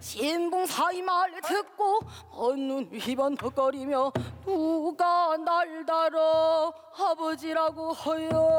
신봉사의 말 듣고 번눈 휘번덕거리며 누가 날 달아 아버지라고 허여.